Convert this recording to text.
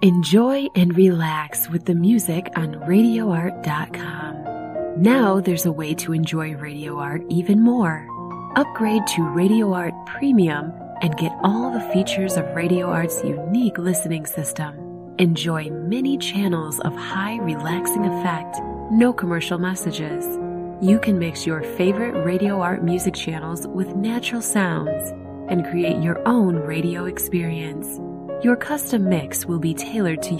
Enjoy and relax with the music on RadioArt.com. Now there's a way to enjoy Radio Art even more. Upgrade to Radio Art Premium and get all the features of Radio Art's unique listening system. Enjoy many channels of high relaxing effect, no commercial messages. You can mix your favorite Radio Art music channels with natural sounds and create your own radio experience. Your custom mix will be tailored to